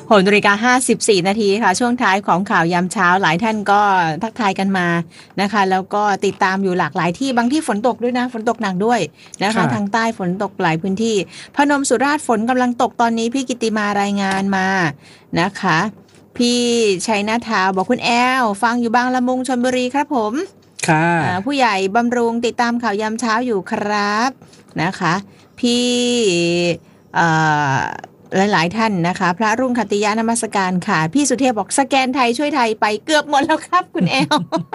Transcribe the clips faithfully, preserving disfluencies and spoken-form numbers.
หกนาฬิกาห้าสิบสี่นาทีค่ะช่วงท้ายของข่าวยามเช้าหลายท่านก็ทักทายกันมานะคะแล้วก็ติดตามอยู่หลากหลายที่บางที่ฝนตกด้วยนะฝนตกหนักด้วยนะคะทางใต้ฝนตกหลายพื้นที่พนมสุราษฎร์ฝนกำลังตกตอนนี้พี่กิติมารายงานมานะคะพี่ชัยนาทาวบอกคุณแอลฟังอยู่บางละมุงชลบุรีครับผมค่ะผู้ใหญ่บำรุงติดตามข่าวยามเช้าอยู่ครับนะคะพี่หลายๆท่านนะคะพระรุ่งคัตติยานมัสการค่ะพี่สุเทพบอกสแกนไทยช่วยไทยไปเกือบหมดแล้วครับคุณแอล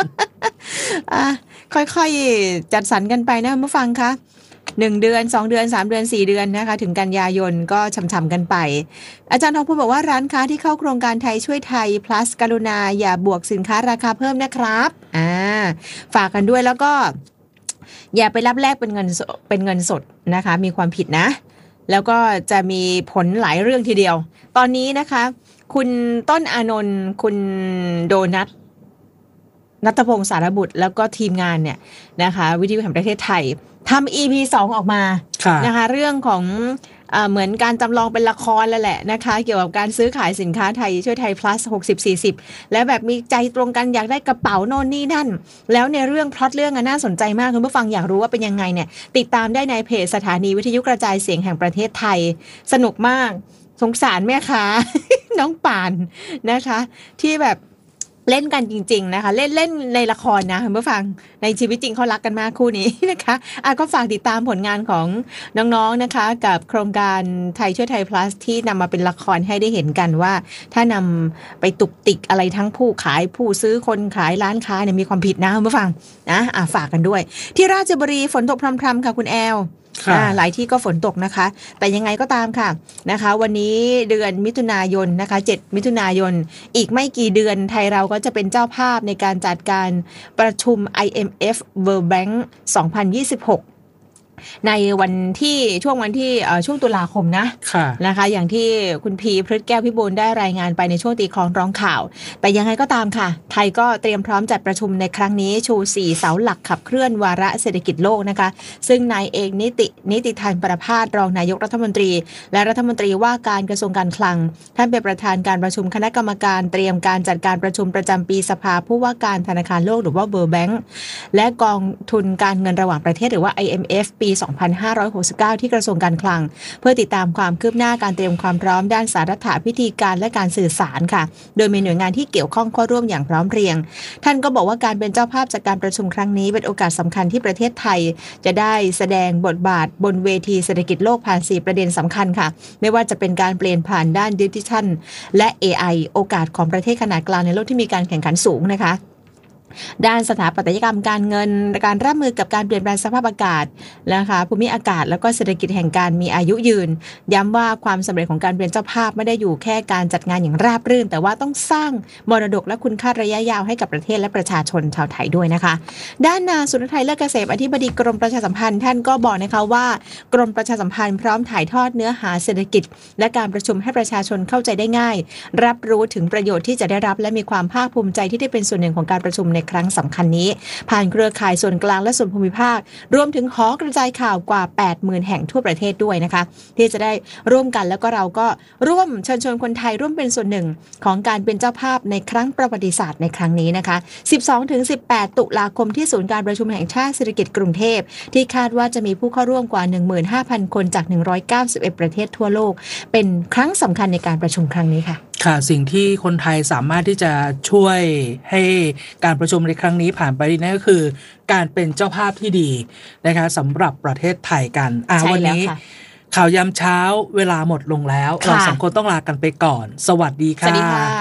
ค่อยๆจัดสรรกันไปนะผู้ฟังคะหนึ่งเดือนสองเดือนสามเดือนสี่เดือนนะคะถึงกันยายนก็ช่ำๆกันไปอาจารย์ทองพูดบอกว่าร้านค้าที่เข้าโครงการไทยช่วยไทย plus กรุณาอย่าบวกสินค้าราคาเพิ่มนะครับอ่าฝากกันด้วยแล้วก็อย่าไปรับแลกเป็นเงินเป็นเงินสดนะคะมีความผิดนะแล้วก็จะมีผลหลายเรื่องทีเดียวตอนนี้นะคะคุณต้นอานนท์คุณโดนัทณัฐพงศ์สารบุตรแล้วก็ทีมงานเนี่ยนะคะวิทยุแห่งประเทศไทยทำ อี พี สองออกมานะคะเรื่องของเอ่อเหมือนการจำลองเป็นละครแล้วแหละนะคะเกี่ยวกับการซื้อขายสินค้าไทยช่วยไทย plus หกสิบ สี่สิบแล้วแบบมีใจตรงกันอยากได้กระเป๋าโน่นนี่นั่นแล้วในเรื่องพล็อตเรื่องน่าสนใจมากคุณผู้ฟังอยากรู้ว่าเป็นยังไงเนี่ยติดตามได้ในเพจสถานีวิทยุกระจายเสียงแห่งประเทศไทยสนุกมากสงสารแม่ค้า น้องป่านนะคะที่แบบเล่นกันจริงๆนะคะเล่นเล่นในละครนะคุณผู้ฟังในชีวิตจริงเขารักกันมากคู่นี้นะคะอ่ะก็ฝากติดตามผลงานของน้องๆนะคะกับโครงการไทยช่วยไทย plus ที่นำมาเป็นละครให้ได้เห็นกันว่าถ้านำไปตุกติกอะไรทั้งผู้ขายผู้ซื้อคนขายร้านค้าเนี่ยมีความผิดนะคุณผู้ฟังนะอ่ะฝากกันด้วยที่ราชบุรีฝนตกพรำๆค่ะคุณแอลหลายที่ก็ฝนตกนะคะแต่ยังไงก็ตามค่ะนะคะวันนี้เดือนมิถุนายนนะคะเจ็ดมิถุนายนอีกไม่กี่เดือนไทยเราก็จะเป็นเจ้าภาพในการจัดการประชุม ไอ เอ็ม เอฟ World Bank สองพันยี่สิบหกในวันที่ช่วงวันที่ช่วงตุลาคมนะนะคะอย่างที่คุณพีพฤทธิ์แก้วพิบูลได้รายงานไปในช่วงตีคล้องร้องข่าวแต่ยังไงก็ตามค่ะไทยก็เตรียมพร้อมจัดประชุมในครั้งนี้ชูสี่เสาหลักขับเคลื่อนวาระเศรษฐกิจโลกนะคะซึ่งนายเอกนิตินิติธันประภาสรองนายกรัฐมนตรีและรัฐมนตรีว่าการกระทรวงการคลังท่านเป็นประธานการประชุมคณะกรรมการเตรียมการจัดการประชุมประจำปีสภาผู้ว่าการธนาคารโลกหรือว่า World Bank และกองทุนการเงินระหว่างประเทศหรือว่า ไอ เอ็ม เอฟ ปีสองพันห้าร้อยหกสิบเก้าที่กระทรวงการคลังเพื่อติดตามความคืบหน้าการเตรียมความพร้อมด้านสาธารณพิธีการและการสื่อสารค่ะโดยมีหน่วยงานที่เกี่ยวข้องเข้าร่วมอย่างพร้อมเพรียงท่านก็บอกว่าการเป็นเจ้าภาพจากการประชุมครั้งนี้เป็นโอกาสสำคัญที่ประเทศไทยจะได้แสดงบทบาทบนเวทีเศรษฐกิจโลกผ่านสี่ประเด็นสำคัญค่ะไม่ว่าจะเป็นการเปลี่ยนผ่านด้านดิจิทัลและ เอ ไอ โอกาสของประเทศขนาดกลางในโลกที่มีการแข่งขันสูงนะคะด้านสถาปัตยกรรมการเงินการรับมือกับการเปลี่ยนแปลงสภาพอากาศนะคะภูมิอากาศแล้วก็เศรษฐกิจแห่งการมีอายุยืนย้ำว่าความสำเร็จของการเป็นเจ้าภาพไม่ได้อยู่แค่การจัดงานอย่างราบรื่นแต่ว่าต้องสร้างมรดกและคุณค่าระยะยาวให้กับประเทศและประชาชนชาวไทยด้วยนะคะด้านนางสุรทัยเลิศเกษมอธิบดีกรมประชาสัมพันธ์ท่านก็บอกนะคะว่ากรมประชาสัมพันธ์พร้อมถ่ายทอดเนื้อหาเศรษฐกิจและการประชุมให้ประชาชนเข้าใจได้ง่ายรับรู้ถึงประโยชน์ที่จะได้รับและมีความภาคภูมิใจที่ได้เป็นส่วนหนึ่งของการประชุมในครั้งสำคัญนี้ผ่านเครือข่ายส่วนกลางและส่วนภูมิภาครวมถึงหอกระจายข่าวกว่า แปดหมื่น แห่งทั่วประเทศด้วยนะคะที่จะได้ร่วมกันแล้วก็เราก็ร่วมเชิญชวนคนไทยร่วมเป็นส่วนหนึ่งของการเป็นเจ้าภาพในครั้งประวัติศาสตร์ในครั้งนี้นะคะ สิบสองถึงสิบแปด ตุลาคมที่ศูนย์การประชุมแห่งชาติเศรษฐกิจกรุงเทพที่คาดว่าจะมีผู้เข้าร่วมกว่า หนึ่งหมื่นห้าพัน คนจากหนึ่งร้อยเก้าสิบเอ็ดประเทศทั่วโลกเป็นครั้งสำคัญในการประชุมครั้งนี้ค่ะค่ะสิ่งที่คนไทยสามารถที่จะช่วยให้การประชุมในครั้งนี้ผ่านไปได้นั่นก็คือการเป็นเจ้าภาพที่ดีนะคะสำหรับประเทศไทยกันอ่าวันนี้ข่าวยามเช้าเวลาหมดลงแล้วเราสองคนต้องลากันไปก่อนสวัสดีค่ะสวัสดีค่ะ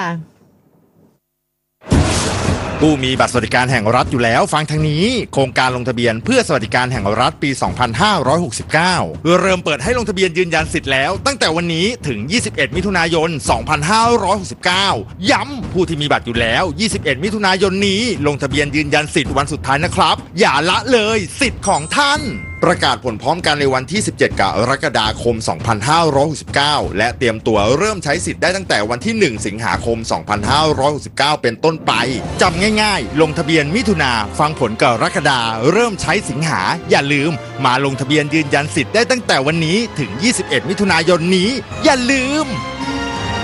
ผู้มีบัตรสวัสดิการแห่งรัฐอยู่แล้วฟังทางนี้โครงการลงทะเบียนเพื่อสวัสดิการแห่งรัฐปีสองพันห้าร้อยหกสิบเก้าเริ่มเปิดให้ลงทะเบียนยืนยันสิทธิ์แล้วตั้งแต่วันนี้ถึงยี่สิบเอ็ดมิถุนายนสองพันห้าร้อยหกสิบเก้าย้ำผู้ที่มีบัตรอยู่แล้วยี่สิบเอ็ดมิถุนายนนี้ลงทะเบียนยืนยันสิทธิ์วันสุดท้ายนะครับอย่าละเลยสิทธิ์ของท่านประกาศผลพร้อมกันในวันที่สิบเจ็ดกรกฎาคมสองพันห้าร้อยหกสิบเก้าและเตรียมตัวเริ่มใช้สิทธิ์ได้ตั้งแต่วันที่หนึ่งสิงหาคมสองพันห้าร้อยหกสิบเก้าเป็นต้นไปจำง่ายๆลงทะเบียนมิถุนาฟังผลกรกฎาเริ่มใช้สิงหาอย่าลืมมาลงทะเบียนยืนยันสิทธิ์ได้ตั้งแต่วันนี้ถึงยี่สิบเอ็ดมิถุนายนนี้อย่าลืม